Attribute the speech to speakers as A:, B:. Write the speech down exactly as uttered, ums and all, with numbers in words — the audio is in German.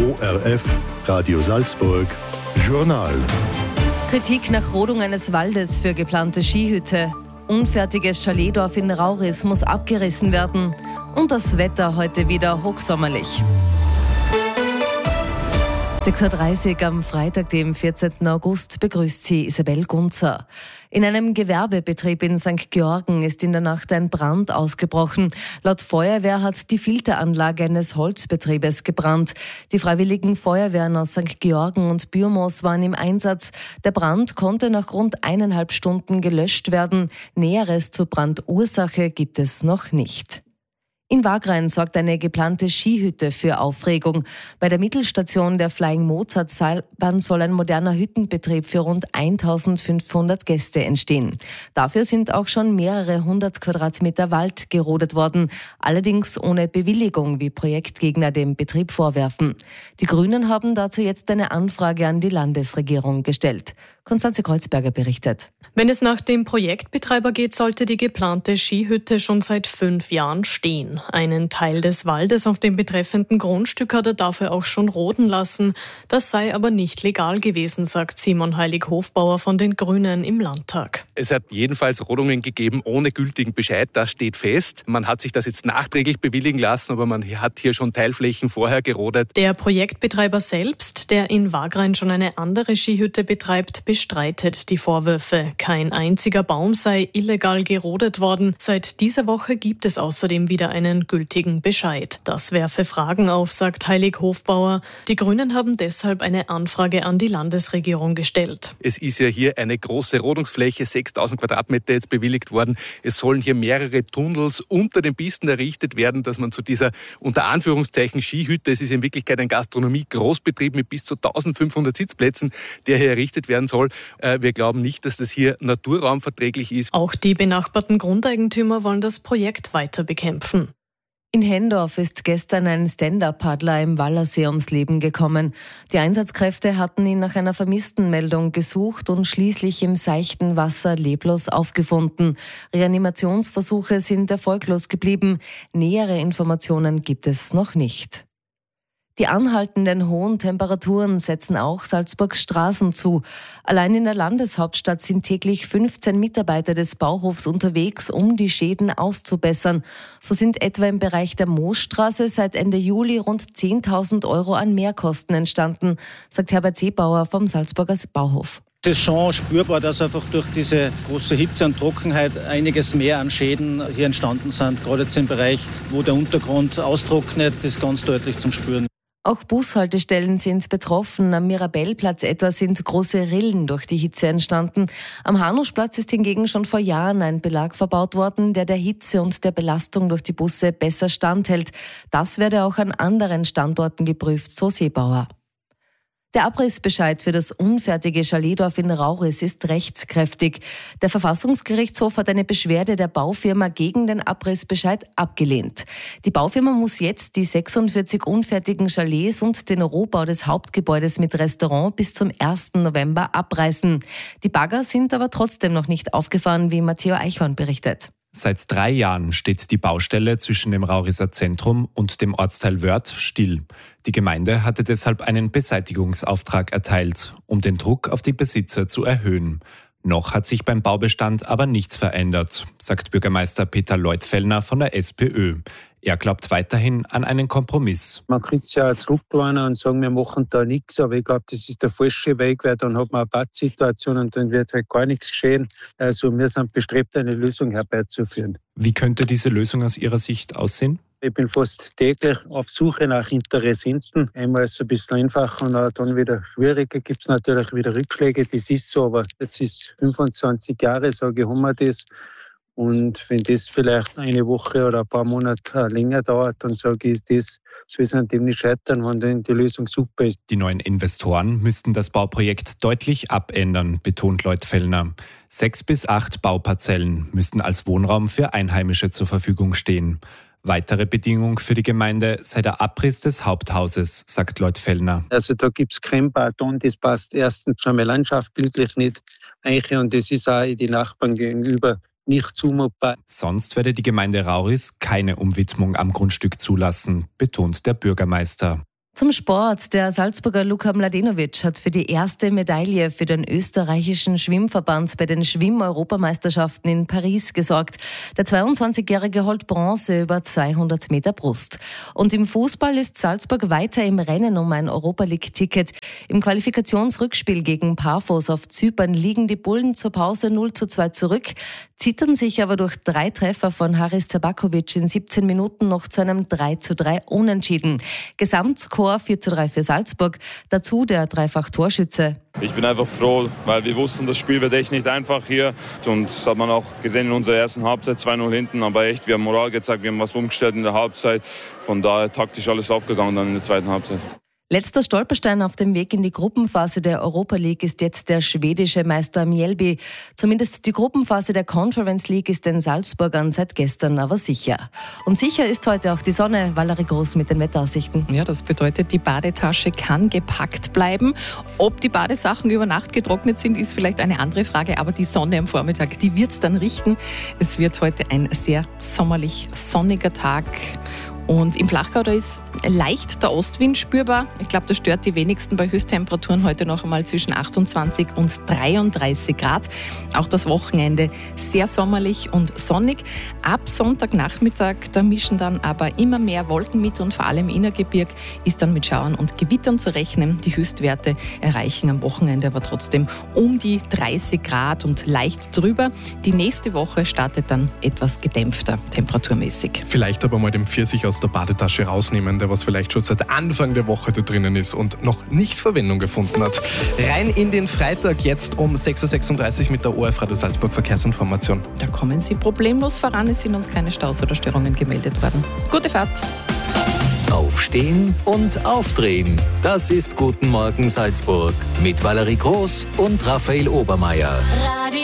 A: O R F, Radio Salzburg, Journal.
B: Kritik nach Rodung eines Waldes für geplante Skihütte. Unfertiges Chaletdorf in Rauris muss abgerissen werden. Und das Wetter heute wieder hochsommerlich. sechs Uhr dreißig am Freitag, dem vierzehnten August, begrüßt sie Isabel Gunzer. In einem Gewerbebetrieb in Sankt Georgen ist in der Nacht ein Brand ausgebrochen. Laut Feuerwehr hat die Filteranlage eines Holzbetriebes gebrannt. Die freiwilligen Feuerwehren aus Sankt Georgen und Bürmos waren im Einsatz. Der Brand konnte nach rund eineinhalb Stunden gelöscht werden. Näheres zur Brandursache gibt es noch nicht. In Wagrain sorgt eine geplante Skihütte für Aufregung. Bei der Mittelstation der Flying Mozart Seilbahn soll ein moderner Hüttenbetrieb für rund eintausendfünfhundert Gäste entstehen. Dafür sind auch schon mehrere hundert Quadratmeter Wald gerodet worden, allerdings ohne Bewilligung, wie Projektgegner dem Betrieb vorwerfen. Die Grünen haben dazu jetzt eine Anfrage an die Landesregierung gestellt. Konstanze Kreuzberger berichtet.
C: Wenn es nach dem Projektbetreiber geht, sollte die geplante Skihütte schon seit fünf Jahren stehen. Einen Teil des Waldes auf dem betreffenden Grundstück hat er dafür auch schon roden lassen. Das sei aber nicht legal gewesen, sagt Simon Heilig-Hofbauer von den Grünen im Landtag.
D: Es hat jedenfalls Rodungen gegeben ohne gültigen Bescheid, das steht fest. Man hat sich das jetzt nachträglich bewilligen lassen, aber man hat hier schon Teilflächen vorher gerodet.
C: Der Projektbetreiber selbst, der in Wagrain schon eine andere Skihütte betreibt, bestreitet die Vorwürfe. Kein einziger Baum sei illegal gerodet worden. Seit dieser Woche gibt es außerdem wieder einen gültigen Bescheid. Das werfe Fragen auf, sagt Heilig-Hofbauer. Die Grünen haben deshalb eine Anfrage an die Landesregierung gestellt.
D: Es ist ja hier eine große Rodungsfläche, sechstausend Quadratmeter jetzt bewilligt worden. Es sollen hier mehrere Tunnels unter den Pisten errichtet werden, dass man zu dieser unter Anführungszeichen Skihütte, es ist in Wirklichkeit ein Gastronomie-Großbetrieb mit bis zu eintausendfünfhundert Sitzplätzen, der hier errichtet werden soll. Wir glauben nicht, dass das hier naturraumverträglich ist.
C: Auch die benachbarten Grundeigentümer wollen das Projekt weiter bekämpfen.
B: In Hendorf ist gestern ein Stand-Up-Paddler im Wallersee ums Leben gekommen. Die Einsatzkräfte hatten ihn nach einer Vermisstenmeldung gesucht und schließlich im seichten Wasser leblos aufgefunden. Reanimationsversuche sind erfolglos geblieben. Nähere Informationen gibt es noch nicht. Die anhaltenden hohen Temperaturen setzen auch Salzburgs Straßen zu. Allein in der Landeshauptstadt sind täglich fünfzehn Mitarbeiter des Bauhofs unterwegs, um die Schäden auszubessern. So sind etwa im Bereich der Moosstraße seit Ende Juli rund zehntausend Euro an Mehrkosten entstanden, sagt Herbert Seebauer vom Salzburger Bauhof.
E: Es ist schon spürbar, dass einfach durch diese große Hitze und Trockenheit einiges mehr an Schäden hier entstanden sind. Gerade jetzt im Bereich, wo der Untergrund austrocknet, ist ganz deutlich zum Spüren.
B: Auch Bushaltestellen sind betroffen. Am Mirabellplatz etwa sind große Rillen durch die Hitze entstanden. Am Hanuschplatz ist hingegen schon vor Jahren ein Belag verbaut worden, der der Hitze und der Belastung durch die Busse besser standhält. Das werde auch an anderen Standorten geprüft, so Seebauer. Der Abrissbescheid für das unfertige Chaletdorf in Rauris ist rechtskräftig. Der Verfassungsgerichtshof hat eine Beschwerde der Baufirma gegen den Abrissbescheid abgelehnt. Die Baufirma muss jetzt die sechsundvierzig unfertigen Chalets und den Rohbau des Hauptgebäudes mit Restaurant bis zum ersten November abreißen. Die Bagger sind aber trotzdem noch nicht aufgefahren, wie Matteo Eichhorn berichtet.
F: Seit drei Jahren steht die Baustelle zwischen dem Rauriser Zentrum und dem Ortsteil Wörth still. Die Gemeinde hatte deshalb einen Beseitigungsauftrag erteilt, um den Druck auf die Besitzer zu erhöhen. Noch hat sich beim Baubestand aber nichts verändert, sagt Bürgermeister Peter Leutfellner von der SPÖ. Er glaubt weiterhin an einen Kompromiss.
G: Man könnte es ja zurückplanen und sagen, wir machen da nichts, aber ich glaube, das ist der falsche Weg, weil dann hat man eine Pattsituation und dann wird halt gar nichts geschehen. Also wir sind bestrebt, eine Lösung herbeizuführen.
F: Wie könnte diese Lösung aus Ihrer Sicht aussehen?
G: Ich bin fast täglich auf Suche nach Interessenten. Einmal ist es ein bisschen einfacher und dann wieder schwieriger. Gibt es natürlich wieder Rückschläge, das ist so, aber jetzt ist fünfundzwanzig Jahre, sage ich, haben wir das. Und wenn das vielleicht eine Woche oder ein paar Monate länger dauert, dann sage ich, das soll es an dem nicht scheitern, wenn dann die Lösung super ist.
F: Die neuen Investoren müssten das Bauprojekt deutlich abändern, betont Leutfellner. Sechs bis acht Bauparzellen müssten als Wohnraum für Einheimische zur Verfügung stehen. Weitere Bedingung für die Gemeinde sei der Abriss des Haupthauses, sagt Leutfellner.
G: Also da gibt es kein Beton, das passt erstens schon mal landschaftbildlich nicht ein und das ist auch die Nachbarn gegenüber nicht zumutbar.
F: Sonst werde die Gemeinde Rauris keine Umwidmung am Grundstück zulassen, betont der Bürgermeister.
B: Zum Sport. Der Salzburger Luka Mladenovic hat für die erste Medaille für den österreichischen Schwimmverband bei den Schwimm-Europameisterschaften in Paris gesorgt. Der zweiundzwanzigjährige holt Bronze über zweihundert Meter Brust. Und im Fußball ist Salzburg weiter im Rennen um ein Europa-League-Ticket. Im Qualifikationsrückspiel gegen Paphos auf Zypern liegen die Bullen zur Pause null zu zwei zurück, zittern sich aber durch drei Treffer von Haris Tabakovic in siebzehn Minuten noch zu einem drei zu drei Unentschieden. Gesamtscore vier zu drei für Salzburg, dazu der Dreifach-Torschütze.
H: Ich bin einfach froh, weil wir wussten, das Spiel wird echt nicht einfach hier. Und das hat man auch gesehen in unserer ersten Halbzeit, zwei null hinten. Aber echt, wir haben Moral gezeigt, wir haben was umgestellt in der Halbzeit. Von daher taktisch alles aufgegangen dann in der zweiten Halbzeit.
B: Letzter Stolperstein auf dem Weg in die Gruppenphase der Europa League ist jetzt der schwedische Meister Mjällby. Zumindest die Gruppenphase der Conference League ist den Salzburgern seit gestern aber sicher. Und sicher ist heute auch die Sonne. Valerie Groß mit den Wetteraussichten.
I: Ja, das bedeutet, die Badetasche kann gepackt bleiben. Ob die Badesachen über Nacht getrocknet sind, ist vielleicht eine andere Frage. Aber die Sonne am Vormittag, die wird es dann richten. Es wird heute ein sehr sommerlich sonniger Tag. Und im Flachgau, da ist leicht der Ostwind spürbar. Ich glaube, das stört die wenigsten bei Höchsttemperaturen heute noch einmal zwischen achtundzwanzig und dreiunddreißig Grad. Auch das Wochenende sehr sommerlich und sonnig. Ab Sonntagnachmittag, da mischen dann aber immer mehr Wolken mit und vor allem im Innergebirg ist dann mit Schauern und Gewittern zu rechnen. Die Höchstwerte erreichen am Wochenende aber trotzdem um die dreißig Grad und leicht drüber. Die nächste Woche startet dann etwas gedämpfter temperaturmäßig.
J: Vielleicht aber mal den Pfirsich aus der Badetasche rausnehmen, der was vielleicht schon seit Anfang der Woche da drinnen ist und noch nicht Verwendung gefunden hat. Rein in den Freitag, jetzt um sechs Uhr sechsunddreißig mit der O R F Radio Salzburg Verkehrsinformation.
I: Da kommen Sie problemlos voran, es sind uns keine Staus oder Störungen gemeldet worden. Gute Fahrt!
K: Aufstehen und aufdrehen. Das ist Guten Morgen Salzburg mit Valerie Groß und Raphael Obermeier.